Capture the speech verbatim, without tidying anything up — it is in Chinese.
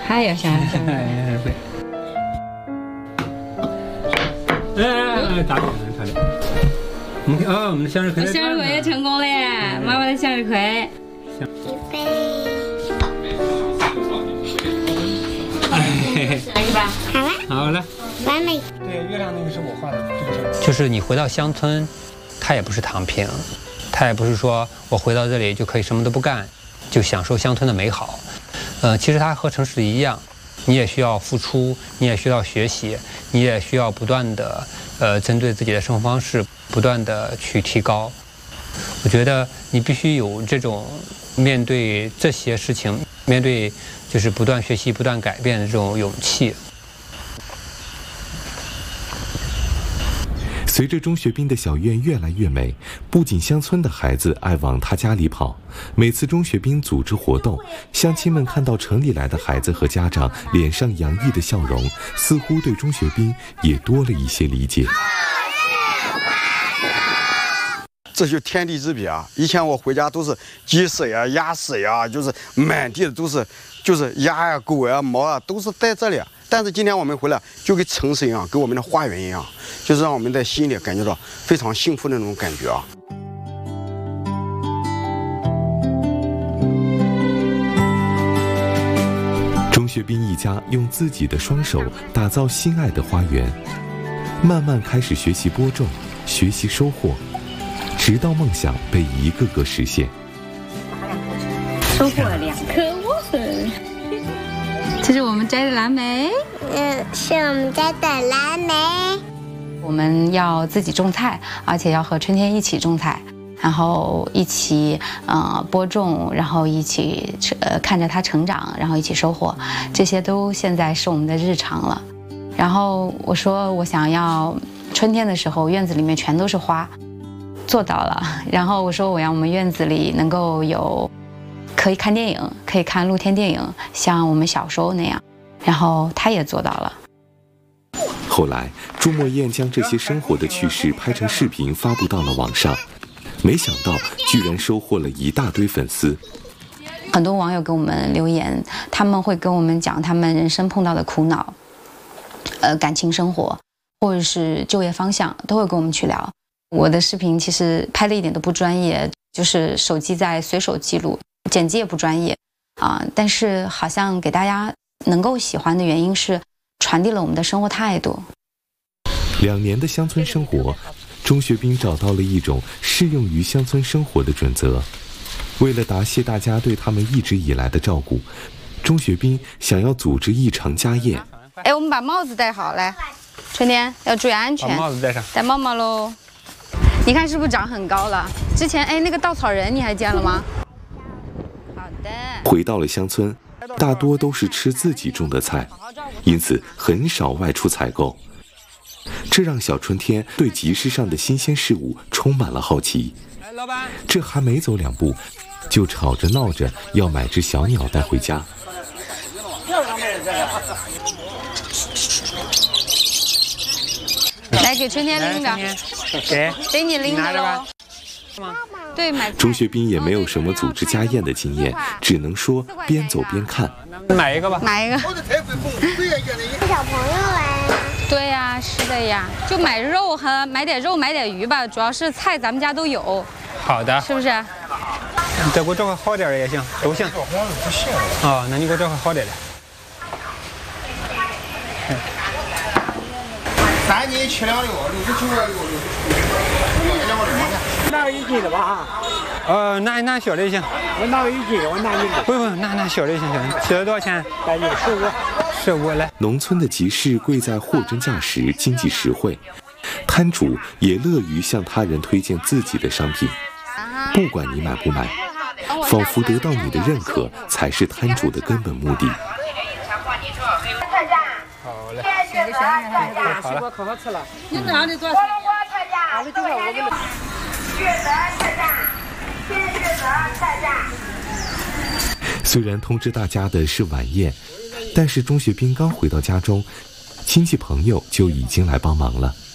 还要向日葵。 哎哎哎，打脸了，差点。我们啊，我们的向日葵。 向日葵也成功了耶！妈妈的向日葵。 预备。 哎， 来一把。 好了。 好了。 完美。 对，月亮那个是我画的，这个是。 就是你回到乡村，它也不是躺平，它也不是说我回到这里就可以什么都不干，就享受乡村的美好。呃，其实它和城市一样，你也需要付出，你也需要学习，你也需要不断的呃针对自己的生活方式不断的去提高。我觉得你必须有这种面对这些事情，面对就是不断学习、不断改变的这种勇气。 随着钟学斌的小院越来越美，不仅乡村的孩子爱往他家里跑，每次钟学斌组织活动，乡亲们看到城里来的孩子和家长脸上洋溢的笑容，似乎对钟学斌也多了一些理解。 这就天地之别啊！以前我回家都是鸡屎呀、鸭屎呀，就是满地的都是，就是鸭呀、狗呀、猫啊，都是在这里。但是今天我们回来，就跟城市一样，跟我们的花园一样，就是让我们在心里感觉到非常幸福的那种感觉啊。 钟学斌一家用自己的双手打造心爱的花园，慢慢开始学习播种，学习收获，直到梦想被一个个实现。 收获了两颗莴笋。这是我们摘的蓝莓。 嗯，是我们家的蓝莓。 我们要自己种菜，而且要和春天一起种菜，然后一起呃播种，然后一起呃看着它成长，然后一起收获，这些都现在是我们的日常了。然后我说我想要春天的时候院子里面全都是花，做到了。然后我说我要我们院子里能够有可以看电影，可以看露天电影，像我们小时候那样。然后他也做到了。 后来，朱墨燕将这些生活的趣事拍成视频发布到了网上，没想到居然收获了一大堆粉丝。 很多网友给我们留言，他们会跟我们讲他们人生碰到的苦恼，呃，感情生活，或者是就业方向，都会跟我们去聊。我的视频其实拍的一点都不专业，就是手机在随手记录，剪辑也不专业啊、呃，但是好像给大家能够喜欢的原因是传递了我们的生活态度。 两年的乡村生活，钟学斌找到了一种适用于乡村生活的准则。为了答谢大家对他们一直以来的照顾，钟学斌想要组织一场家宴。 哎，我们把帽子戴好来，春天要注意安全。 把帽子戴上。 戴帽帽喽。你看是不是长很高了？之前哎，那个稻草人你还见了吗？好的。 回到了乡村，大多都是吃自己种的菜，因此很少外出采购。这让小春天对集市上的新鲜事物充满了好奇。 老板， 这还没走两步，就吵着闹着要买只小鸟带回家。 来给春天拎着， 给给你拎着喽。对，买。 钟学斌也没有什么组织家宴的经验，只能说边走边看。 买一个吧， 买一个。 小朋友来了。 对呀，是的呀，就买肉和买点肉，买点鱼吧，主要是菜咱们家都有。 好的， 是不是？ 你再给我找块好点的也行，都行。 不行。 哦，那你给我找块好点的。 三斤七两六，六十九个六，六十九。拿个一斤的吧啊。 呃，拿拿小的也行。 我拿个一斤，我拿一斤。 不不，拿拿小的也行行。小的多少钱？ 带你十五。 十五来。 农村的集市贵在货真价实，经济实惠，摊主也乐于向他人推荐自己的商品。不管你买不买，仿佛得到你的认可才是摊主的根本目的。 好嘞， 好了，可好吃了。 你那样的多少？ 俺们就在我们的。 虽然通知大家的是晚宴，但是钟学斌刚回到家中，亲戚朋友就已经来帮忙了。